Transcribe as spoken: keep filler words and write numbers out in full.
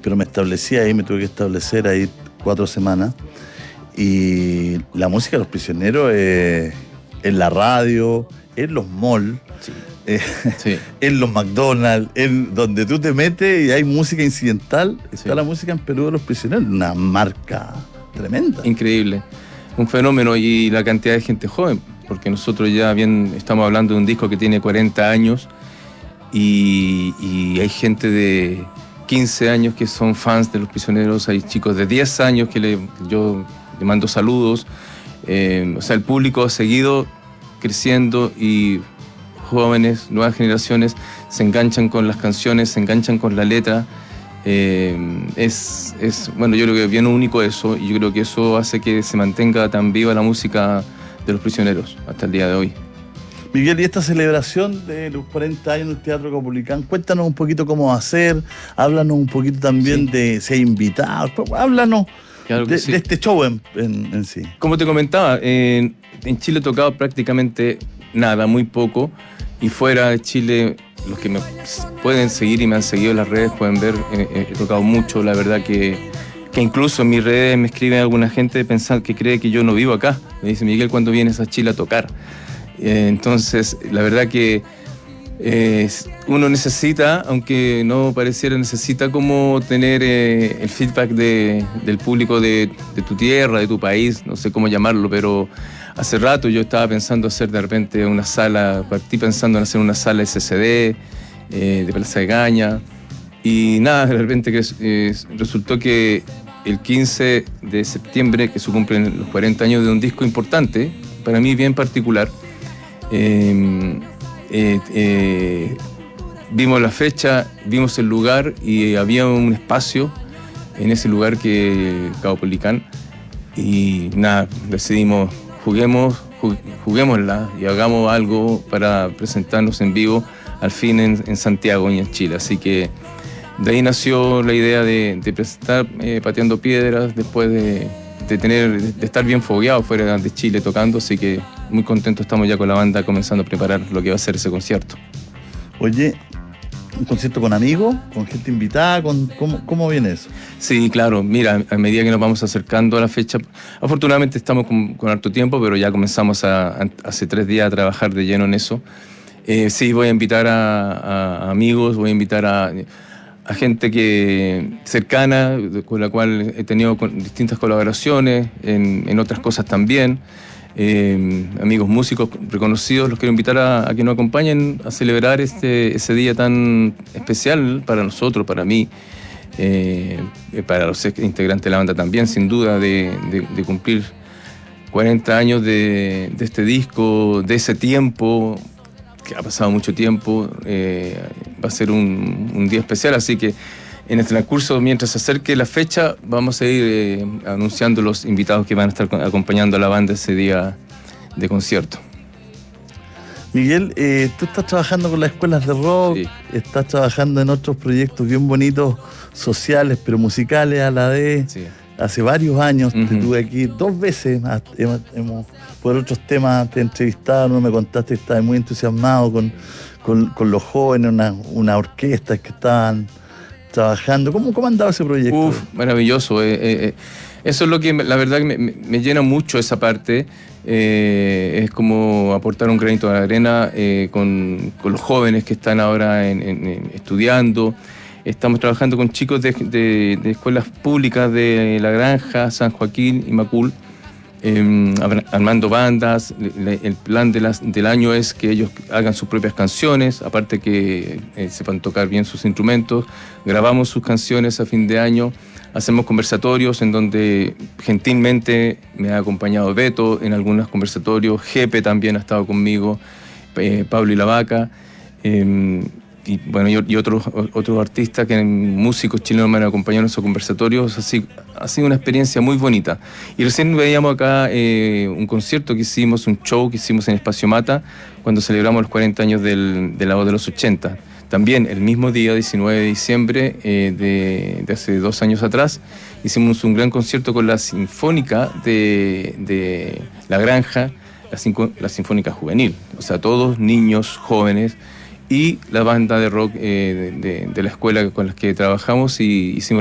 pero me establecí ahí, me tuve que establecer ahí cuatro semanas. Y la música de Los Prisioneros es en la radio, en los malls, Sí. eh, Sí. en los McDonald's, en donde tú te metes y hay música incidental, está Sí. la música en Perú de Los Prisioneros, una marca tremenda. Increíble. Un fenómeno, y la cantidad de gente joven, porque nosotros ya bien estamos hablando de un disco que tiene cuarenta años y, y hay gente de quince años que son fans de Los Prisioneros, hay chicos de diez años que le, yo le mando saludos. Eh, o sea, el público ha seguido creciendo y jóvenes, nuevas generaciones se enganchan con las canciones, se enganchan con la letra. Eh, es, es, bueno, yo creo que es bien único eso, y yo creo que eso hace que se mantenga tan viva la música de Los Prisioneros hasta el día de hoy. Miguel, y esta celebración de los cuarenta años del Teatro Caupolicán, cuéntanos un poquito cómo va a ser, háblanos un poquito también Sí. de si hay invitados, háblanos Claro que de, sí. de este show en, en, en sí. Como te comentaba, en, en Chile he tocado prácticamente nada, muy poco, y fuera de Chile, los que me pueden seguir y me han seguido en las redes pueden ver, eh, he tocado mucho. La verdad que, que incluso en mis redes me escribe alguna gente pensando que cree que yo no vivo acá. Me dice: Miguel, ¿cuándo vienes a Chile a tocar? Eh, entonces, la verdad que eh, uno necesita, aunque no pareciera, necesita como tener eh, el feedback de, del público de, de tu tierra, de tu país, no sé cómo llamarlo, pero hace rato yo estaba pensando hacer de repente una sala, partí pensando en hacer una sala S C D, eh, de Plaza de Gaña, y nada, de repente que, eh, resultó que el quince de septiembre, que se cumplen los cuarenta años de un disco importante, para mí bien particular, eh, eh, eh, vimos la fecha, vimos el lugar y había un espacio en ese lugar que Caupolicán, y nada, decidimos juguemos, juguémosla y hagamos algo para presentarnos en vivo al fin en, en Santiago y en Chile. Así que de ahí nació la idea de, de presentar eh, Pateando Piedras, después de, de, tener, de estar bien fogueado fuera de Chile tocando. Así que muy contentos estamos ya con la banda comenzando a preparar lo que va a ser ese concierto. Oye, ¿un concierto con amigos, con gente invitada? Con, ¿cómo, ¿Cómo viene eso? Sí, claro. Mira, a medida que nos vamos acercando a la fecha, afortunadamente estamos con, con harto tiempo, pero ya comenzamos a, a, hace tres días a trabajar de lleno en eso. Eh, sí, voy a invitar a, a amigos, voy a invitar a, a gente que cercana, con la cual he tenido distintas colaboraciones, en, en otras cosas también. Eh, amigos músicos reconocidos, los quiero invitar a, a que nos acompañen a celebrar este, ese día tan especial para nosotros, para mí, eh, para los integrantes de la banda también, sin duda, de, de, de cumplir cuarenta años de, de este disco, de ese tiempo, que ha pasado mucho tiempo. Eh, va a ser un, un día especial, así que en el transcurso, mientras se acerque la fecha, vamos a ir eh, anunciando los invitados que van a estar acompañando a la banda ese día de concierto. Miguel, eh, tú estás trabajando con las escuelas de rock, Sí. Estás trabajando en otros proyectos bien bonitos, sociales, pero musicales a la vez. Sí. Hace varios años Uh-huh. te tuve aquí dos veces, hemos, hemos, por otros temas te he entrevistado, no me contaste que estabas muy entusiasmado con, con, con los jóvenes, una, una orquesta que estaban trabajando. ¿Cómo, cómo andaba ese proyecto? Uf, maravilloso. Eh, eh, eso es lo que, la verdad, me, me llena mucho esa parte. Eh, es como aportar un granito de arena eh, con, con los jóvenes que están ahora en, en, en estudiando. Estamos trabajando con chicos de, de, de escuelas públicas de La Granja, San Joaquín y Macul, eh, armando bandas. El plan de las, del año es que ellos hagan sus propias canciones, aparte que eh, sepan tocar bien sus instrumentos. Grabamos sus canciones a fin de año, hacemos conversatorios en donde gentilmente me ha acompañado Beto en algunos conversatorios, Jepe también ha estado conmigo, eh, Pablo y la Vaca, eh, y bueno, y, y otros, otros artistas, que músicos chilenos me han acompañado en esos conversatorios. Así, ha sido una experiencia muy bonita. Y recién veíamos acá eh, un concierto que hicimos, un show que hicimos en Espacio Mata, cuando celebramos los cuarenta años del, de la voz de los ochenta. También el mismo día, diecinueve de diciembre eh, de, de hace dos años atrás, hicimos un gran concierto con la Sinfónica de, de La Granja, la, cinco, la Sinfónica Juvenil. O sea, todos niños, jóvenes, y la banda de rock eh, de, de, de la escuela con la que trabajamos, y hicimos